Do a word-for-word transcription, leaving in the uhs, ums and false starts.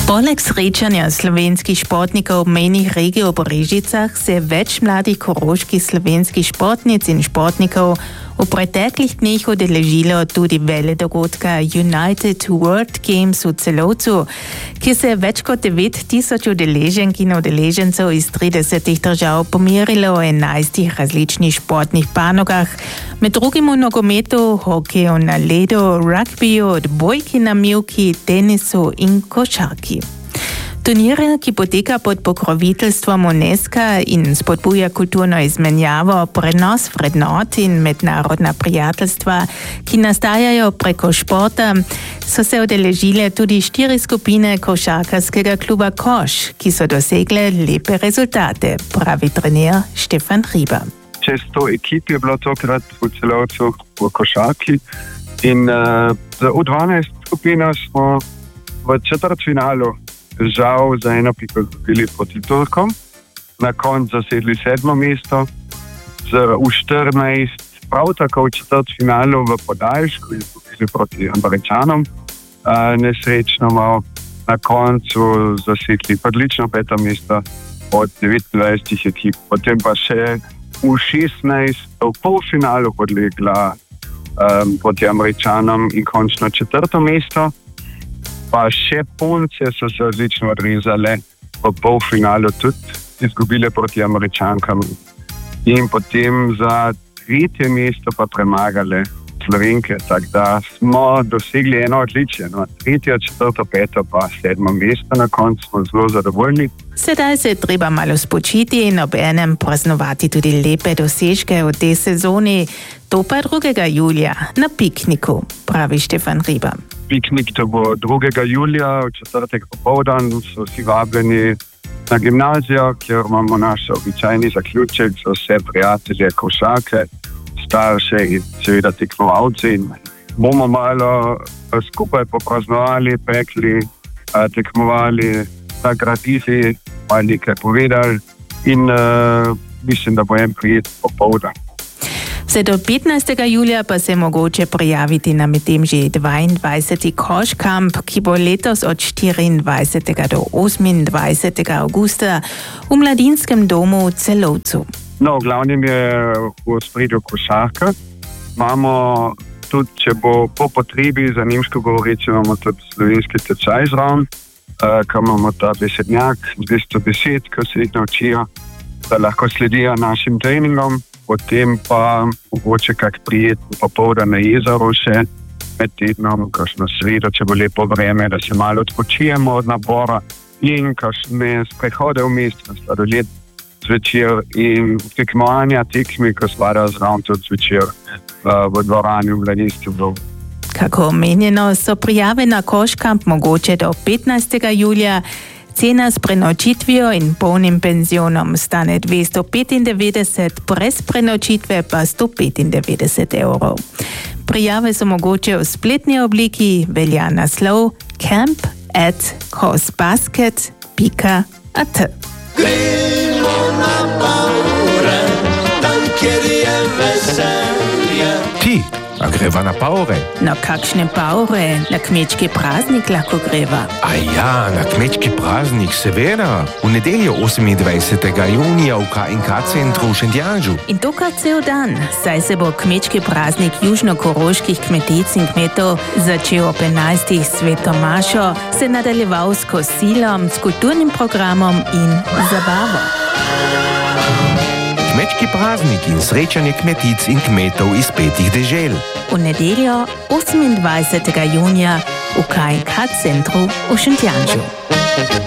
Poleg srečanja slovenskih športnikov v mejnih regij v Brežicah se več mladih koroških slovenskih športnic in športnikov v preteklih dneh udeležilo tudi veledogodka United World Games v Celovcu, ki se je več kot devet tisoč udeleženk in udeležencev iz tridesetih držav pomerilo v enajstih različnih športnih panogah, med drugim v nogometu, hokeju na ledu, rugbiju, odbojki na mivki, tenisu in košarki. Turnir, ki poteka pod pokroviteljstvom UNESCO in spodbuja kulturno izmenjavo, prenos vrednot in mednarodna prijateljstva, ki nastajajo preko športa, so se udeležile tudi štiri skupine košarkarskega kluba Koš, ki so dosegle lepe rezultate, pravi trener Štefan Hriber. Čez sto ekip je bilo tokrat v Celovcu v košarki in uh, za U dvanajst skupina smo v četrtfinalu žal za eno piko dobili proti Turkom, na koncu zasedli sedmo mesto, z U štirinajst prav tako v četrtfinalu v podaljšku izgubili proti Američanom, uh, nesrečno malo na koncu zasedli odlično peto mesto od devetindvajsetih ekip, potem pa še U šestnajst v polfinalu podlegla um, proti Američanom in končno četrto mesto. Pa še punce so se odlično odrezale v polfinalu, tudi izgubile proti Američankam. In potem za tretje mesto pa premagale Slovenke, tako da smo dosegli eno odličje. No, tretje, četrto, peto pa sedmo mesto, na koncu smo zelo zadovoljni. Sedaj se je treba malo spočiti in ob enem praznovati tudi lepe dosežke v tej sezoni. To pa drugega julija na pikniku, pravi Štefan Hriber. Piknik to bo drugega julija, v četrtek popoldan, so vsi vabljeni na gimnazijo, kjer imamo naš običajni zaključek za vse prijatelje košarke, starše in seveda tekmovalci. Bomo malo skupaj popraznovali, pekli, tekmovali, nagradili, malo nekaj povedali in uh, mislim, da bo en prijet popoldan. Vse do petnajstega julija pa se mogoče prijaviti na medtem že dvaindvajseti Koškamp, ki bo letos od štiriindvajsetega do osemindvajsetega avgusta v Mladinskem domu v Celovcu. No, glavnim je v ospredju košarka. Imamo tudi, če bo po potrebi za nemško govoreče, imamo tudi slovenski tečaj zraven, uh, ko imamo ta besednjak, dvesto besed, ko se jih naučijo, da lahko sledijo našim treningom. Potem pa mogoče kak prijetno popoldan na jezeru še med tednom, kakšno sredo, če bo lepo vreme, da se malo odpočijemo od napora in kakšne sprehode v mestu, sladoled zvečer in tekmovanja, tekmi, ko spadajo zraven tudi zvečer uh, v dvorani v Mladinskem domu. Kako omenjeno, so prijave na Koškamp mogoče do petnajstega julija. Cena s prenočitvijo in polnim penzionom stane dvesto petindevetdeset, brez prenočitve pa sto petindevetdeset evrov. Prijave so mogoče v spletni obliki, velja naslov camp at kosbasket pika at. Gremo na Paure, tam kjer je veselje. Ti, a greva na Paure? Na kakšne Paure? Na kmečki praznik lahko greva. A ja, na kmečki praznik, seveda. V nedeljo osemindvajsetega junija v K in K centru v Šentjanžu. In to kar cel dan, saj se bo kmečki praznik južno-koroških kmetic in kmetov začel ob enajstih sveto mašo, se nadaljeval s kosilom, s kulturnim programom in zabavo. Kmečki praznik in srečanje kmetic in kmetov iz petih dežel. V nedeljo osemindvajsetega junija v K in K centru v Šentjanžu.